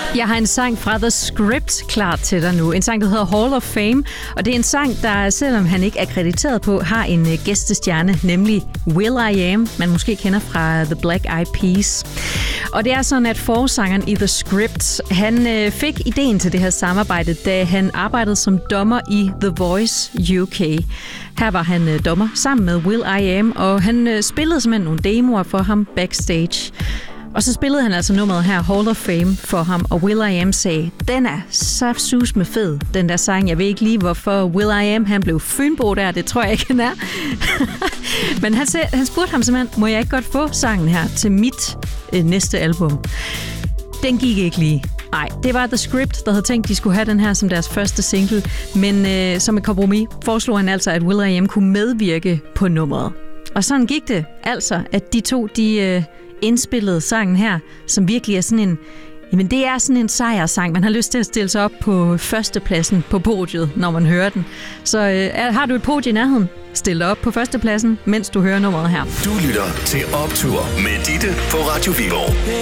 Jeg har en sang fra The Script klar til dig nu. En sang, der hedder Hall of Fame. Og det er en sang, der, selvom han ikke er krediteret på, har en gæstestjerne, nemlig will.i.am, man måske kender fra The Black Eyed Peas. Og det er sådan, at forsangeren i The Script, han fik ideen til det her samarbejde, da han arbejdede som dommer i The Voice UK. Her var han dommer sammen med will.i.am, og han spillede simpelthen nogle demoer for ham backstage. Og så spillede han altså nummeret her, Hall of Fame, for ham, og will.i.am sagde, den er så sus med fed, den der sang. Jeg ved ikke lige, hvorfor will.i.am, han blev fynbo der, det tror jeg ikke, han er. Men han spurgte ham simpelthen, må jeg ikke godt få sangen her til mit næste album? Den gik ikke lige. Nej, det var The Script, der havde tænkt, de skulle have den her som deres første single, men som et kompromis foreslog han altså, at will.i.am kunne medvirke på nummeret. Og sådan gik det altså, at de to, de indspillede sangen her, som virkelig er sådan en, jamen det er sådan en sejrsang. Man har lyst til at stille sig op på førstepladsen på podiet, når man hører den. Så har du et podie i nærheden, stil dig op på førstepladsen, mens du hører nummeret her. Du lytter til Optur med Ditte på Radio Viborg.